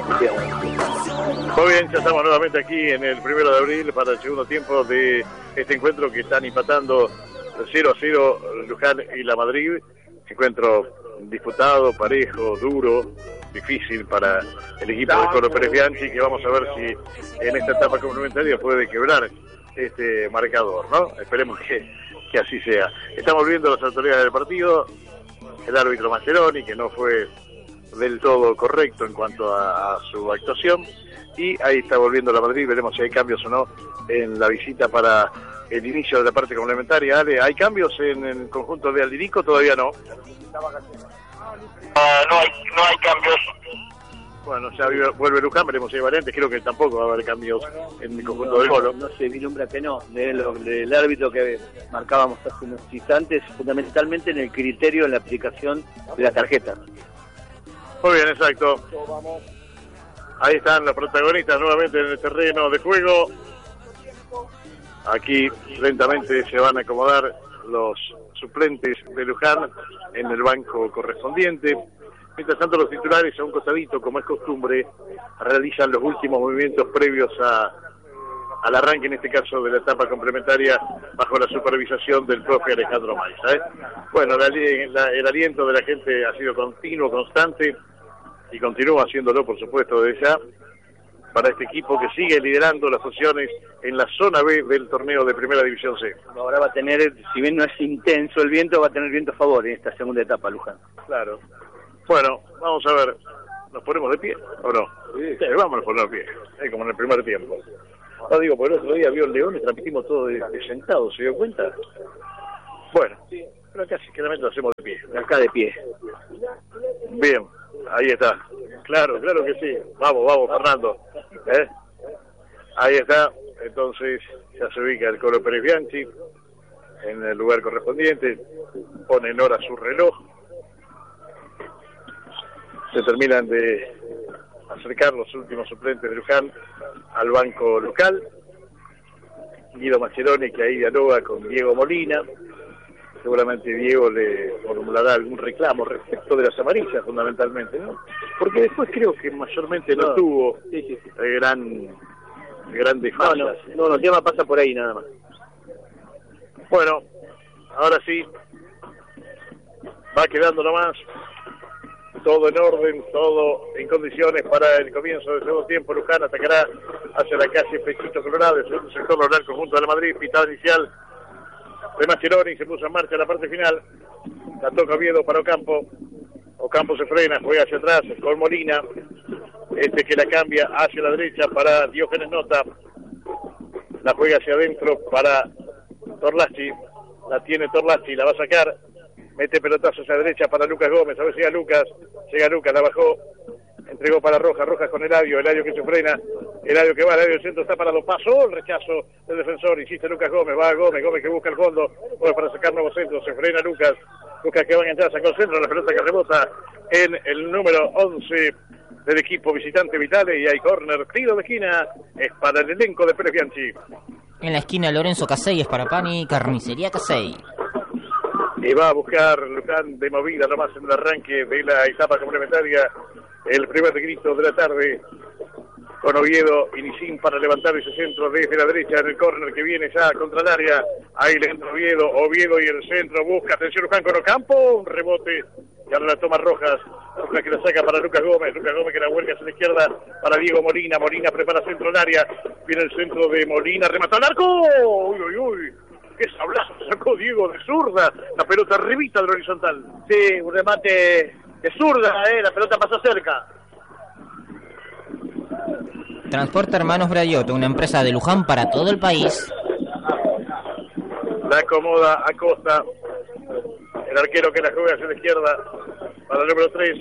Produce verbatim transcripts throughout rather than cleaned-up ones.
Muy bien, ya estamos nuevamente aquí en el primero de abril para el segundo tiempo de este encuentro que están empatando cero a cero Luján y La Madrid. Encuentro disputado, parejo, duro, difícil para el equipo de Colo Pérez Bianchi, que vamos a ver si en esta etapa complementaria puede quebrar este marcador, ¿no? Esperemos que, que así sea. Estamos viendo las autoridades del partido, el árbitro Mascheroni, que no fue del todo correcto en cuanto a, a su actuación, y ahí está volviendo La Madrid. Veremos si hay cambios o no en la visita para el inicio de la parte complementaria. Ale, ¿hay cambios en el conjunto de Aldinico? Todavía no. Uh, no hay no hay cambios. Bueno, ya vuelve Luján, veremos si hay variantes. Creo que tampoco va a haber cambios en el conjunto no, del Colo. No, no se vislumbra que no, de lo, del árbitro que marcábamos hace unos instantes, fundamentalmente en el criterio, en la aplicación de la tarjeta. Muy bien, exacto. Ahí están los protagonistas nuevamente en el terreno de juego. Aquí lentamente se van a acomodar los suplentes de Luján en el banco correspondiente. Mientras tanto, los titulares a un costadito, como es costumbre, realizan los últimos movimientos previos a, al arranque, en este caso de la etapa complementaria, bajo la supervisación del profe Alejandro Maiza, ¿eh? Bueno, la, la, el aliento de la gente ha sido continuo, constante, y continúa haciéndolo, por supuesto, desde ya, para este equipo que sigue liderando las posiciones en la zona B del torneo de Primera División C. Ahora va a tener, si bien no es intenso el viento, va a tener viento a favor en esta segunda etapa, Luján. Claro. Bueno, vamos a ver, ¿nos ponemos de pie o no? Sí, sí, vamos a poner de pie, eh, como en el primer tiempo. No digo, porque el otro día vio el León y transmitimos todo de, de sentado, ¿se dio cuenta? Bueno, pero acá sí, claramente lo hacemos de pie. Acá de pie. Bien, ahí está. Claro, claro que sí. Vamos, vamos, Fernando. ¿Eh? Ahí está. Entonces ya se ubica el Colo Pérez Bianchi en el lugar correspondiente. Pone en hora su reloj. Se terminan de acercar los últimos suplentes de Luján al banco local. Guido Mascheroni, que ahí dialoga con Diego Molina. Seguramente Diego le formulará algún reclamo respecto de las amarillas, fundamentalmente, ¿no? Porque después creo que mayormente no, no tuvo sí, sí, sí. gran grandes fallas. No, no, no, no, el tema pasa por ahí nada más. Bueno, ahora sí, va quedando nomás todo en orden, todo en condiciones para el comienzo del segundo tiempo. Luján atacará hacia la calle Pechito Colorado, el segundo sector rural conjunto de La Madrid, pitada inicial de Mascheroni, se puso en marcha la parte final, la toca Oviedo para Ocampo, Ocampo se frena, juega hacia atrás con Molina, este que la cambia hacia la derecha para Diógenes Nota, la juega hacia adentro para Torlachi, la tiene Torlachi, la va a sacar, mete pelotazo hacia la derecha para Lucas Gómez, a ver si llega Lucas, llega Lucas, la bajó, entregó para Rojas, Rojas con Eladio, Eladio que se frena, Eladio que va, Eladio del centro está parado, pasó el rechazo del defensor, insiste Lucas Gómez, va Gómez, Gómez que busca el fondo, bueno, para sacar nuevo centro, se frena Lucas, Lucas que va a enganchar, sacó el centro, la pelota que rebota en el número once del equipo visitante Vitale, y hay córner, tiro de esquina, es para el elenco de Pérez Bianchi. En la esquina Lorenzo Casey, es para Pani, Carnicería Casey. Y va a buscar Luján de movida nomás en el arranque de la etapa complementaria, el primer grito de la tarde, con Oviedo y Nicín para levantar ese centro desde la derecha en el córner que viene ya contra el área. Ahí le entra Oviedo, Oviedo y el centro busca, atención Luján con Ocampo, un rebote y ahora la toma Rojas, Rojas que la saca para Lucas Gómez, Lucas Gómez que la vuelve hacia la izquierda para Diego Molina, Molina prepara centro al área, viene el centro de Molina, remató al arco, uy, uy, uy. ¡Qué sablazo sacó Diego de zurda! La pelota arribita del horizontal. Sí, un remate de zurda, eh, la pelota pasó cerca. Transporte Hermanos Bradiotto, una empresa de Luján para todo el país. La acomoda Acosta, el arquero que la juega hacia la izquierda, para el número tres.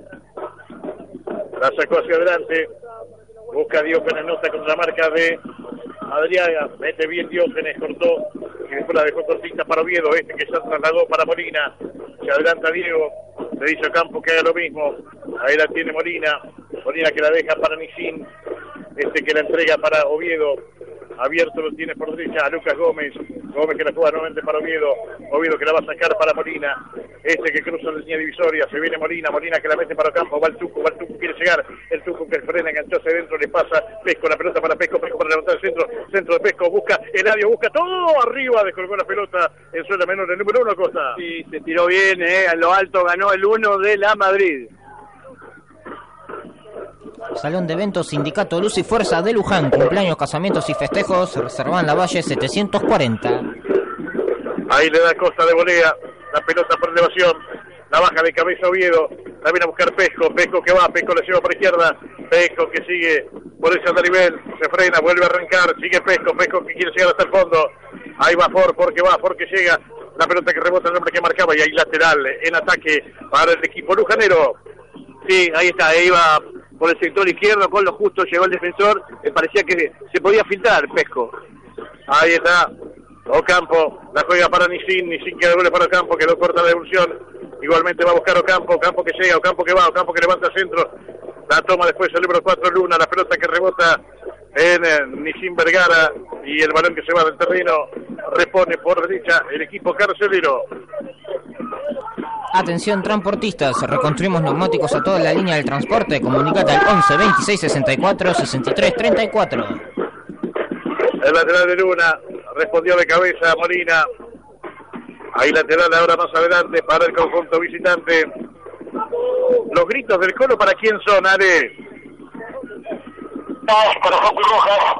La sacó hacia adelante, busca Diógenes Nota contra la marca de Adriaga, mete bien Diógenes, cortó, y después la dejó cortita para Oviedo, este que ya trasladó para Molina, se adelanta Diego, le dice a Campo que haga lo mismo, ahí la tiene Molina, Molina que la deja para Nicín, este que la entrega para Oviedo, abierto lo tiene por derecha a Lucas Gómez, Gómez que la juega nuevamente para Oviedo, Oviedo que la va a sacar para Molina, este que cruza la línea divisoria, se viene Molina, Molina que la mete para Ocampo, va el Tuco, va el Tuco, quiere llegar, el Tuco que frena, enganchó hacia adentro, le pasa Pesco, la pelota para Pesco, Pesco para levantar el centro, centro de Pesco, busca Eladio, busca todo arriba, descolgó la pelota en suelo menor, el número uno Acosta. Sí, se tiró bien, eh, a lo alto ganó el uno de la Madrid. Salón de eventos Sindicato Luz y Fuerza de Luján, cumpleaños, casamientos y festejos, reservan la Valle setecientos cuarenta. Ahí le da Costa de volea, la pelota por elevación, la baja de cabeza Oviedo, la viene a buscar Pesco, Pesco que va, Pesco le lleva por izquierda, Pesco que sigue por ese nivel, se frena, vuelve a arrancar, sigue Pesco, Pesco que quiere llegar hasta el fondo, ahí va Ford, Ford que va, Ford que llega, la pelota que rebota el hombre que marcaba y ahí lateral en ataque para el equipo lujanero. Sí, ahí está, ahí va por el sector izquierdo, con lo justo llegó el defensor, eh, parecía que se podía filtrar Pesco. Ahí está, Ocampo, la juega para Nisin, Nisin que devuelve para Ocampo, quedó corta la devolución, igualmente va a buscar Ocampo, Ocampo que llega, Ocampo que va, Ocampo que levanta el centro, la toma después el número cuatro Luna, la pelota que rebota en eh, Nisin Vergara y el balón que se va del terreno, repone por derecha el equipo carcelero. Atención transportistas, reconstruimos neumáticos a toda la línea del transporte, comunicate al once, veintiséis, sesenta y cuatro, sesenta y tres, treinta y cuatro. El lateral de Luna, respondió de cabeza Molina, ahí lateral ahora más adelante para el conjunto visitante. Los gritos del Colo, ¿para quién son, Ale? Para Joaquín Rojas.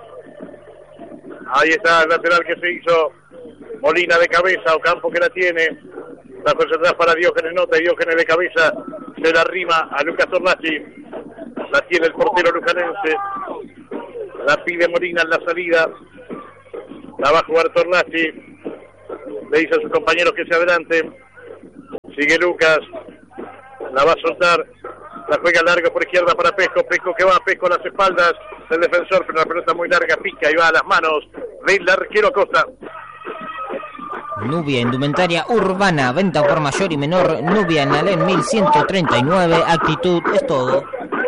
Ahí está el lateral que se hizo, Molina de cabeza, Ocampo que la tiene, la fuerza atrás para Diógenes Nota, y Diógenes de cabeza se la arrima a Lucas Torlachi, la tiene el portero lujanense, la pide Molina en la salida, la va a jugar Torlachi, le dice a sus compañeros que se adelante, sigue Lucas, la va a soltar, la juega larga por izquierda para Pesco, Pesco que va, Pesco a las espaldas del defensor, pero la pelota muy larga, pica y va a las manos del arquero Acosta. Nubia, indumentaria urbana, venta por mayor y menor, Nubia en Alén mil ciento treinta y nueve, actitud es todo.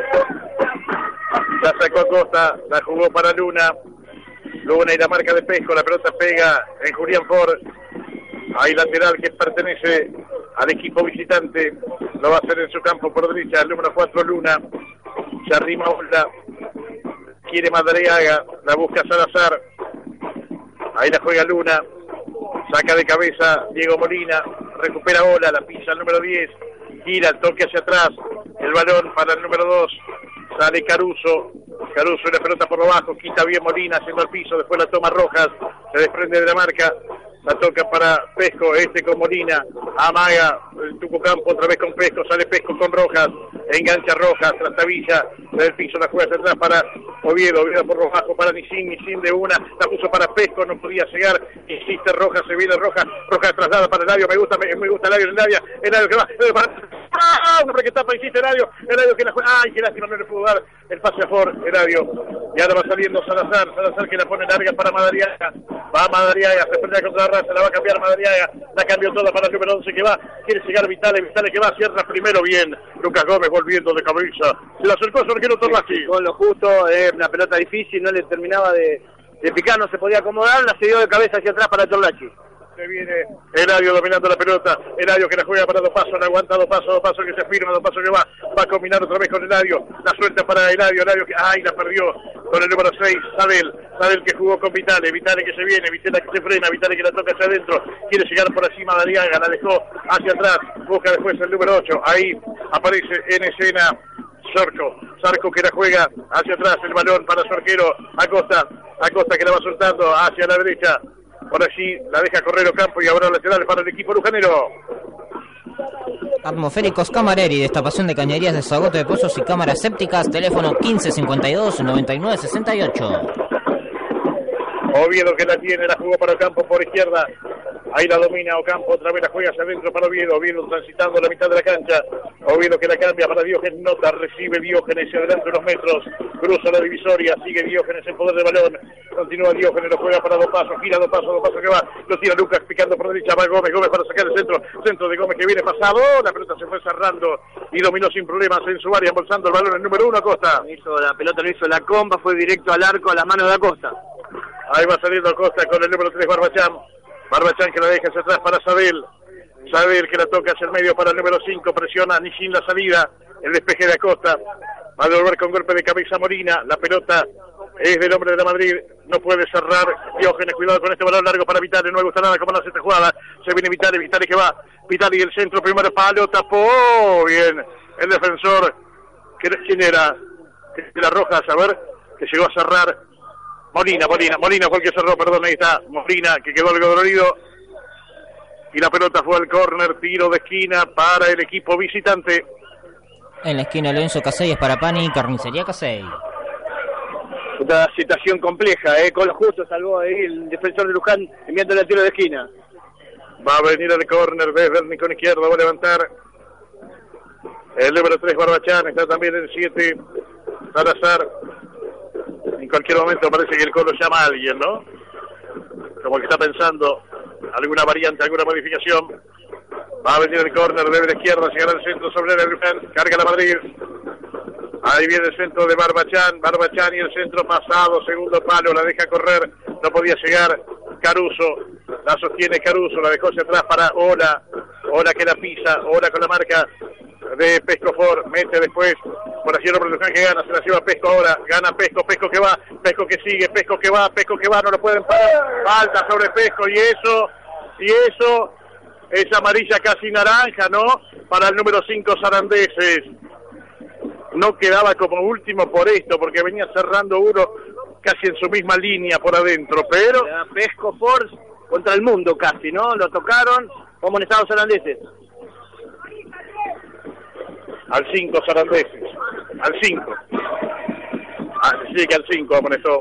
La sacó Acosta, la jugó para Luna, Luna y la marca de Pesco, la pelota pega en Julián Ford, ahí lateral que pertenece al equipo visitante, lo va a hacer en su campo por derecha, el número cuatro Luna, se arrima Ola, quiere Madariaga, la busca Salazar, ahí la juega Luna, saca de cabeza Diego Molina, recupera Ola, la pisa el número diez, gira el toque hacia atrás, el balón para el número dos, sale Caruso, Caruso y la pelota por lo bajo, quita bien Molina haciendo el piso, después la toma Rojas, se desprende de la marca, la toca para Pesco, este con Molina, amaga el Tuco Campo otra vez con Pesco, sale Pesco con Rojas, engancha Rojas, trastabilla del piso, la juega hacia atrás para Oviedo, Oviedo por lo bajo para Nisin, Nisin de una, la puso para Pesco, no podía llegar, insiste Rojas, se viene Rojas, Rojas traslada para Eladio, me gusta, me, me gusta Eladio, Eladio, Eladio que va, Eladio para... ¡Ah! Hombre que tapa, insiste Eladio, Eladio que la juega, ¡ay, qué lástima, no le pudo dar el pase a Ford, Eladio, y ahora va saliendo Salazar, Salazar que la pone larga para Madariaga, va Madariaga, se pelea contra la raza, la va a cambiar Madariaga, la cambió toda para el número once que va, quiere llegar Vitale, Vitale que va, cierra primero bien, Lucas Gómez volviendo de cabeza, se la acercó a su arquero Torlachi. Con lo justo, eh, una pelota difícil, no le terminaba de, de picar, no se podía acomodar, la se dio de cabeza hacia atrás para Torlachi. Se viene Eladio dominando la pelota, Eladio que la juega para dos pasos, la aguanta dos pasos, dos pasos que se firma, dos pasos que va, va a combinar otra vez con Eladio, la suelta para Eladio, Eladio que, ay, la perdió con el número seis, Sabel, Sabel que jugó con Vitale, Vitale que se viene, Vitale que se frena, Vitale que la toca hacia adentro, quiere llegar por encima de Madariaga, la dejó hacia atrás, busca después el número ocho, ahí aparece en escena Zarco, Zarco que la juega hacia atrás, el balón para su arquero, Acosta, Acosta que la va soltando hacia la derecha, por allí la deja correr Ocampo y ahora lateral para el equipo lujanero. Atmosféricos Camareri, destapación de cañerías, desagoto de pozos y cámaras sépticas, teléfono quince cincuenta y dos, noventa y nueve sesenta y ocho. Oviedo que la tiene, la jugó para Ocampo por izquierda, ahí la domina Ocampo, otra vez la juega hacia adentro para Oviedo, Oviedo transitando la mitad de la cancha, Oviedo que la cambia para Diógenes Nota, recibe Diógenes y adelante unos metros, cruza la divisoria, sigue Diógenes en poder de balón, continúa Diógenes, lo juega para dos pasos, gira dos pasos, dos pasos que va, lo tira Lucas picando por derecha, va Gómez, Gómez para sacar el centro, centro de Gómez que viene pasado, la pelota se fue cerrando y dominó sin problemas en su área, embolsando el balón el número uno Acosta. Hizo, la pelota no hizo la comba, fue directo al arco, a la mano de Acosta. Ahí va saliendo Acosta con el número tres Barbachán, Barbachán que la deja hacia atrás para Sabel, Sadel que la toca hacia el medio para el número cinco, presiona Nishin la salida, el despeje de Acosta, va a devolver con golpe de cabeza Molina, la pelota es del hombre de la Madrid, no puede cerrar Diógenes, cuidado con este balón largo para Vitali, no le gusta nada cómo hace esta jugada, se viene Vitali, Vitali que va, Vitali el centro, primero palo, tapó, bien, el defensor, ¿quién era? De la Rojas, a ver, que llegó a cerrar, Molina, Molina, Molina fue el que cerró, perdón, ahí está, Molina que quedó algo dolorido, y la pelota fue al córner, tiro de esquina para el equipo visitante. En la esquina Lorenzo Casey es para Pani, Carnicería Casey. Otra situación compleja, eh, con lo justo salvó ahí el defensor de Luján enviándole el tiro de esquina. Va a venir el córner desde el rincón izquierdo, va a levantar el número tres Barbachán, está también el siete Salazar. En cualquier momento parece que el Colo llama a alguien, ¿no? Como que está pensando alguna variante, alguna modificación. Va a venir el córner desde la izquierda, llegará al centro sobre el Luján, carga la Madrid. Ahí viene el centro de Barbachán, Barbachán y el centro pasado, segundo palo, la deja correr, no podía llegar Caruso, la sostiene Caruso, la dejó hacia atrás para Ola, Ola que la pisa, Ola con la marca de Pescofor, mete después, por allí el hombre de Luján que gana, se la lleva Pesco ahora, gana Pesco, Pesco que va, Pesco que sigue, Pesco que va, Pesco que va, no lo pueden parar, falta sobre Pesco y eso, y eso es amarilla casi naranja, ¿no? Para el número cinco Sarandeses. No quedaba como último por esto, porque venía cerrando uno casi en su misma línea por adentro, pero... Pesco Force contra el mundo casi, ¿no? Lo tocaron, como en Estados Holandeses. Al cinco Sarandeses, al cinco. Ah, sí que al cinco amonestó.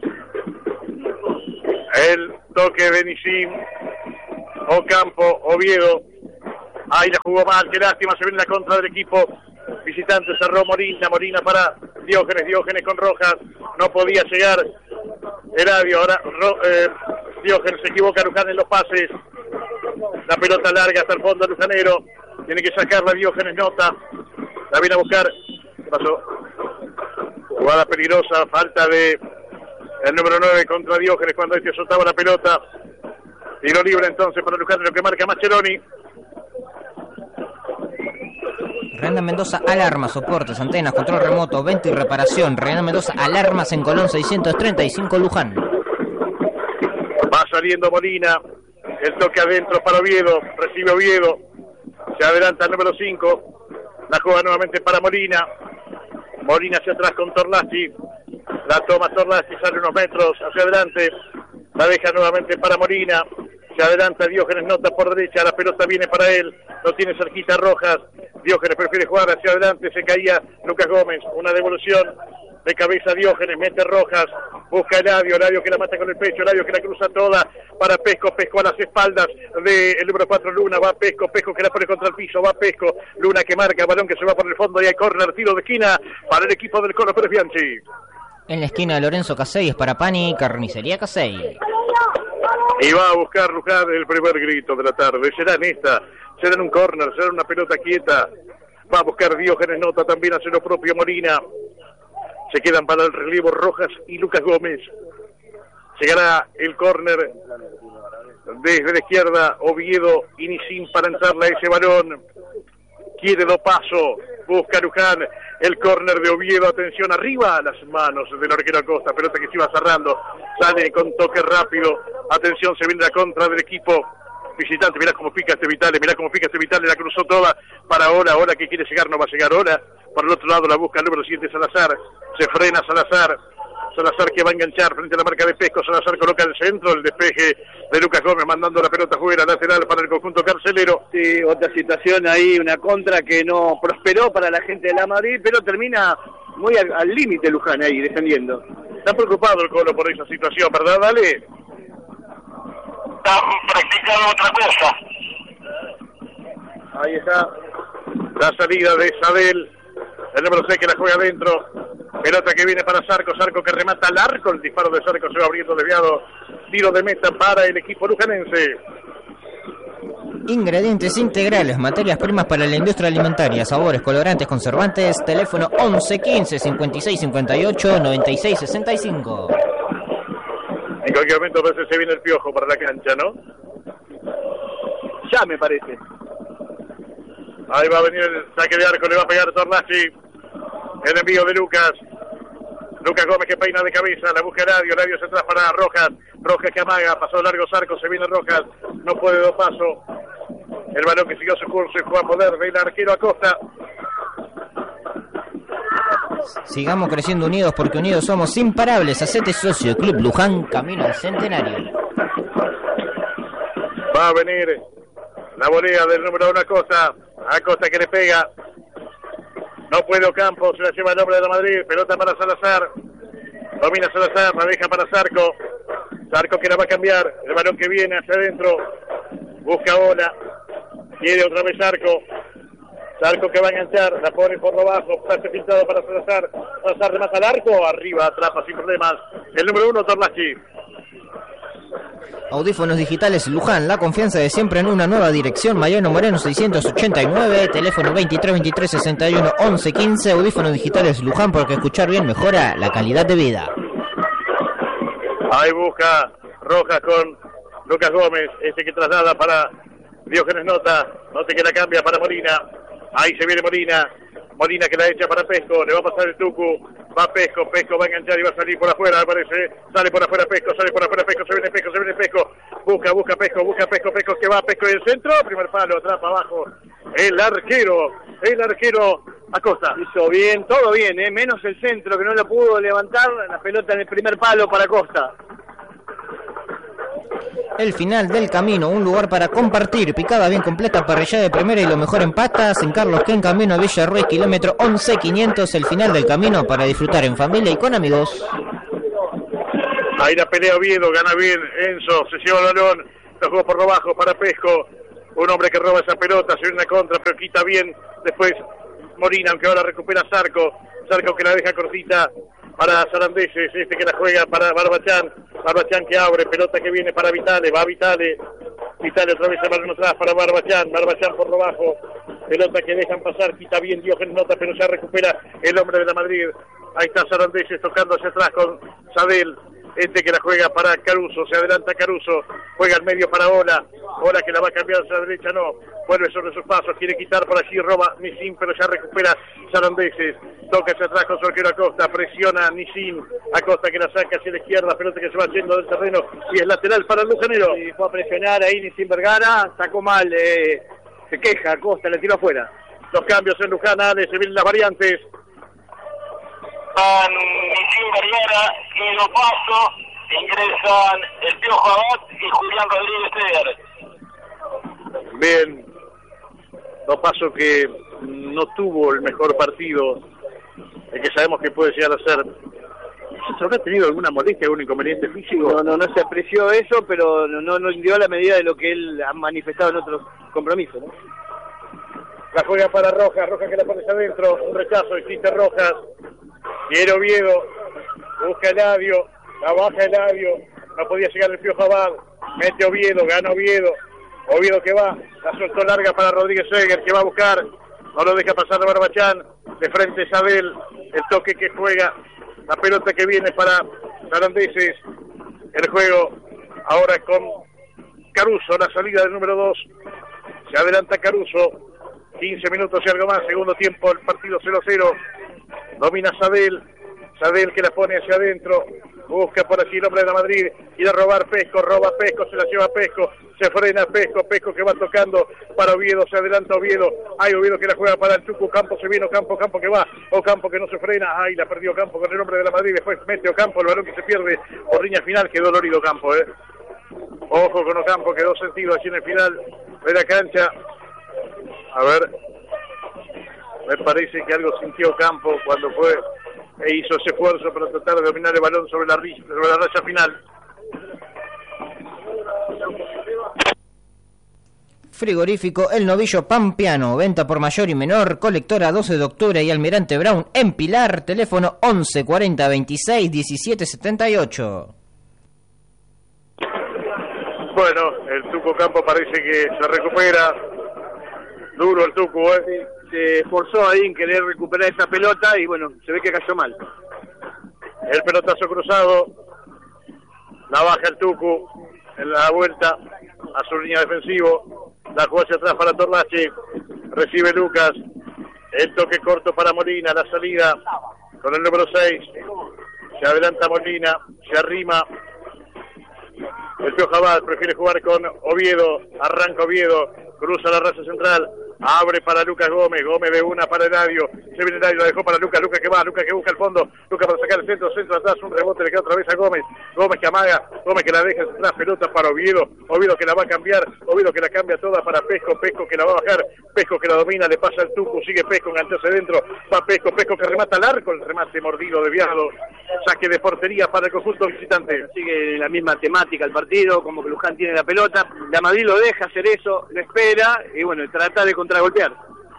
El toque de Nissim, Ocampo, Oviedo. Ahí la jugó mal, qué lástima, se viene la contra del equipo visitante, cerró Molina, Molina para Diógenes, Diógenes con Rojas, no podía llegar Eladio, ahora Ro, eh, Diógenes se equivoca, Luján en los pases, la pelota larga hasta el fondo Lujanero, tiene que sacarla Diógenes, nota, la viene a buscar, ¿qué pasó? Jugada peligrosa, falta de el número nueve contra Diógenes cuando este soltaba la pelota, tiro libre entonces para Luján, lo que marca Mascheroni. Renan Mendoza, alarma, soportes, antenas, control remoto, venta y reparación. Renan Mendoza, alarmas en Colón seiscientos treinta y cinco Luján. Va saliendo Molina, el toque adentro para Oviedo, recibe Oviedo, se adelanta el número cinco, la juega nuevamente para Molina, Molina hacia atrás con Torlassi, la toma Torlassi, sale unos metros hacia adelante, la deja nuevamente para Molina, se adelanta Diógenes, nota por derecha, la pelota viene para él, lo tiene cerquita Rojas, Diógenes prefiere jugar hacia adelante, se caía Lucas Gómez, una devolución de cabeza Diógenes, mete Rojas, busca a Eladio, Eladio que la mata con el pecho, Eladio que la cruza toda para Pesco, Pesco a las espaldas del número cuatro Luna, va Pesco, Pesco que la pone contra el piso, va Pesco, Luna que marca, balón que se va por el fondo y hay córner, tiro de esquina para el equipo del Colo Pérez Bianchi. En la esquina Lorenzo Casey es para Pani, Carnicería Casey. Y va a buscar Luján el primer grito de la tarde, será en esta, será en un córner, será una pelota quieta, va a buscar Diógenes, nota también hace lo propio Molina, se quedan para el relevo Rojas y Lucas Gómez, llegará el córner desde la izquierda, Oviedo y Nissim para entrarle a ese balón, quiere do paso, busca Luján, el córner de Oviedo, atención arriba, las manos del arquero Acosta, pelota que se iba cerrando, sale con toque rápido, atención, se viene la contra del equipo visitante, mirá cómo pica este Vitale, mirá cómo pica este Vitale, la cruzó toda para Ola, Ola que quiere llegar, no va a llegar Ola, por el otro lado la busca el número siete Salazar, se frena Salazar, Salazar que va a enganchar frente a la marca de Pesco, Salazar coloca el centro, el despeje de Lucas Gómez mandando la pelota fuera, lateral para el conjunto carcelero. Sí, otra situación ahí, una contra que no prosperó para la gente de la Madrid, pero termina muy al límite Luján ahí defendiendo. Está preocupado el Colo por esa situación, ¿verdad, Dale? Está practicando otra cosa. Ahí está la salida de Sadel, el número seis que la juega adentro, pelota que viene para Zarco, Zarco que remata al arco, el disparo de Zarco se va abriendo desviado, tiro de meta para el equipo lujanense. Ingredientes integrales, materias primas para la industria alimentaria, sabores, colorantes, conservantes, teléfono once quince cincuenta y seis cincuenta y ocho noventa y seis sesenta y cinco. En cualquier momento a veces se viene el piojo para la cancha, ¿no? ya me parece. Ahí va a venir el saque de arco, le va a pegar Torlachi. El envío de Lucas. Lucas Gómez que peina de cabeza, la busca Eladio, Eladio se atrás para Rojas. Rojas que amaga, pasó largo Zarco, se viene Rojas, no puede dos pasos. El balón que siguió su curso y fue a poder del arquero Acosta. Sigamos creciendo unidos porque unidos somos imparables. Hacete socio, Club Luján, camino al centenario. Va a venir la volea del número uno Acosta. Acosta que le pega. No puede Ocampo, se la lleva el hombre de la Madrid. Pelota para Salazar. Domina Salazar, la deja para Zarco. Zarco que la va a cambiar. El balón que viene hacia adentro. Busca Ola. Quiere otra vez Zarco. Zarco que va a enganchar. La pone por lo bajo. Pase pintado para Salazar. Salazar remata al arco. Arriba, atrapa sin problemas. El número uno, Torlachi. Audífonos digitales Luján, la confianza de siempre en una nueva dirección. Mariano Moreno seiscientos ochenta y nueve, teléfono veintitrés veintitrés sesenta y uno once quince. Audífonos digitales Luján, porque escuchar bien mejora la calidad de vida. Ahí busca Rojas con Lucas Gómez, ese que traslada para Diógenes Nota. Note que la cambia para Molina. Ahí se viene Molina. Molina que la echa para Pesco, le va a pasar el Tucu, va Pesco, Pesco va a enganchar y va a salir por afuera, me parece, sale por afuera Pesco, sale por afuera Pesco, se viene Pesco, se viene Pesco, busca, busca Pesco, busca Pesco, Pesco que va, Pesco en el centro, primer palo, atrapa abajo, el arquero, el arquero Acosta. Hizo bien, todo bien, ¿eh? Menos el centro que no lo pudo levantar, la pelota en el primer palo para Acosta. El final del camino, un lugar para compartir, picada bien completa, parrillada de primera y lo mejor en patas, en Carlos Ken, camino a Villarruiz, kilómetro once quinientos, el final del camino para disfrutar en familia y con amigos. Ahí la pelea Oviedo, gana bien Enzo, se lleva el balón, lo jugó por lo bajo para Pesco, un hombre que roba esa pelota, se viene una contra, pero quita bien, después Molina, aunque ahora recupera Zarco, Zarco que la deja cortita para Sarandeses, este que la juega para Barbachán, Barbachán que abre, pelota que viene para Vitale, va Vitale, Vitale otra vez el balón atrás para Barbachán, Barbachán por lo bajo, pelota que dejan pasar, quita bien Diógenes Nota, pero ya recupera el hombre de la Madrid, ahí está Sarandeses tocando hacia atrás con Sadel, este que la juega para Caruso, se adelanta Caruso, juega al medio para Ola, Ola que la va a cambiar hacia la derecha, no, vuelve sobre sus pasos, quiere quitar por allí, roba Nisim, pero ya recupera Sarandeses, toca hacia atrás con su arquero Acosta, presiona Nisim, Acosta que la saca hacia la izquierda, pelota que se va yendo del terreno, y es lateral para el lujanero. Y fue a presionar ahí Nisim Vergara, sacó mal, eh, se queja Acosta, le tiró afuera. Los cambios en Luján, Ale, se vienen las variantes. Con Nisim Vergara y Lo Paso, ingresan el Piojo Abad y Julián Rodríguez Teder. Bien, Lo Paso que no tuvo el mejor partido, el que sabemos que puede llegar a ser. ¿Se habrá tenido alguna molestia, algún inconveniente físico? No, no, no se apreció eso, pero no, no, no dio la medida de lo que él ha manifestado en otros compromisos, ¿no? La juega para Rojas, Rojas que la pone adentro, un rechazo, existe Rojas, viene Oviedo, busca Eladio, la baja Eladio, no podía llegar el Piojo Abad, mete Oviedo, gana Oviedo, Oviedo que va, la soltó larga para Rodríguez Seger, que va a buscar, no lo deja pasar de Barbachán, de frente Isabel, el toque que juega, la pelota que viene para Sarandeses, el juego ahora con Caruso, la salida del número dos, se adelanta Caruso, quince minutos y algo más, segundo tiempo, el partido cero cero, domina Sadel, Sadel que la pone hacia adentro, busca por aquí el hombre de la Madrid, quiere robar Pesco, roba Pesco, se la lleva Pesco, se frena Pesco, Pesco que va tocando para Oviedo, se adelanta Oviedo, hay Oviedo que la juega para el Tucu, Campo se viene, Ocampo, Campo que va, Ocampo que no se frena, ay, la perdió Campo con el hombre de la Madrid, después mete Ocampo, el balón que se pierde por línea final, quedó dolorido Campo, eh. Ojo con Ocampo, quedó sentido allí en el final de la cancha. A ver, me parece que algo sintió Campo cuando fue e hizo ese esfuerzo para tratar de dominar el balón sobre la, sobre la raya final. Frigorífico El Novillo Pampeano, venta por mayor y menor, colectora doce de octubre y Almirante Brown en Pilar, teléfono once cuarenta veintiséis diecisiete setenta y ocho. Bueno, el Tucu Campo parece que se recupera. Duro el Tucu, ¿eh? Se esforzó ahí en querer recuperar esa pelota y bueno, se ve que cayó mal. El pelotazo cruzado, la baja el Tucu en la vuelta a su línea defensivo, La jugada hacia atrás para Torlachi. Recibe Lucas. El toque corto para Molina. La salida con el número seis. Se adelanta Molina. Se arrima. El Piojo Abad prefiere jugar con Oviedo. Arranca Oviedo. Cruza la raza central. Abre para Lucas Gómez, Gómez de una para Eladio, se viene Eladio, la dejó para Lucas, Lucas que va, Lucas que busca el fondo, Lucas para sacar el centro, centro atrás, un rebote, le queda otra vez a Gómez, Gómez que amaga, Gómez que la deja atrás, pelota para Oviedo, Oviedo que la va a cambiar, Oviedo que la cambia toda para Pesco, Pesco que la va a bajar, Pesco que la domina, le pasa el Tucu, sigue Pesco, engancharse dentro, va Pesco, Pesco que remata al arco, el remate mordido, desviado, saque de portería para el conjunto visitante. Sigue la misma temática el partido, como que Luján tiene la pelota, la Madrid lo deja hacer eso, lo espera, y bueno, trata de contragolpear.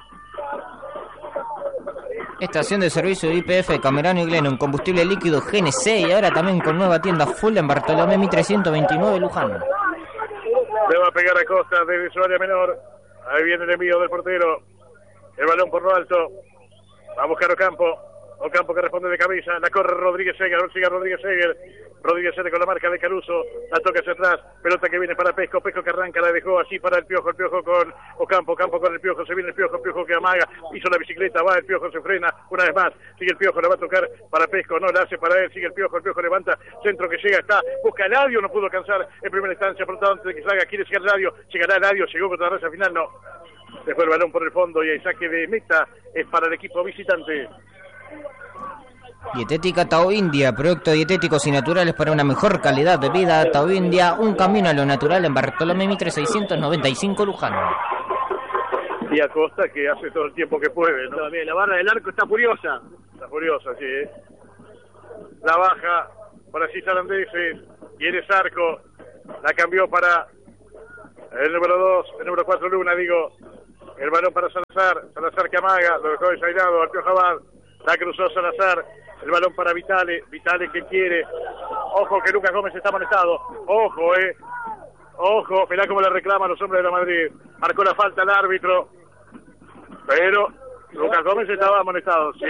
Estación de servicio de Y P F Camerano y Glennon, combustible líquido G N C y ahora también con nueva tienda full en Bartolomé mil trescientos veintinueve Luján. Le va a pegar a Costa desde su área menor. Ahí viene el envío del portero. El balón por lo alto. Va a buscar Ocampo. Ocampo que responde de cabeza. La corre Rodríguez Seger. Sigue Rodríguez Seger. Rodríguez Seger con la marca de Caruso. La toca hacia atrás. Pelota que viene para Pesco. Pesco que arranca. La dejó así para el Piojo. El Piojo con Ocampo. Ocampo con el Piojo. Se viene el Piojo. El Piojo que amaga. Hizo la bicicleta. Va el Piojo. Se frena. Una vez más. Sigue el Piojo. Le va a tocar para Pesco. No la hace para él. Sigue el Piojo. El Piojo levanta. Centro que llega. Está. Busca el Eladio. No pudo alcanzar en primera instancia. Por lo tanto, antes de que salga. Quiere llegar Eladio. Llegará Eladio. Llegó contra la raza final. No. Dejó el balón por el fondo. Y el saque de meta es para el equipo visitante. Dietética Tao India, productos dietéticos y naturales para una mejor calidad de vida. Tao India, un camino a lo natural en Bartolomé Mitre seiscientos noventa y cinco Luján. Y Acosta que hace todo el tiempo que puede, ¿no? También, la barra del arco está furiosa. Está furiosa, sí, ¿eh? La baja para Cisarandeses. Quiere Zarco. La cambió para el número dos, el número cuatro Luna, digo. El balón para Salazar. Salazar que amaga, lo dejó desairado al Piojo Abad. La cruzó Salazar. El balón para Vitale, Vitale que quiere. Ojo que Lucas Gómez está amonestado. Ojo, eh. Ojo, mirá cómo le reclaman los hombres de la Madrid. Marcó la falta el árbitro. Pero Lucas Gómez estaba amonestado.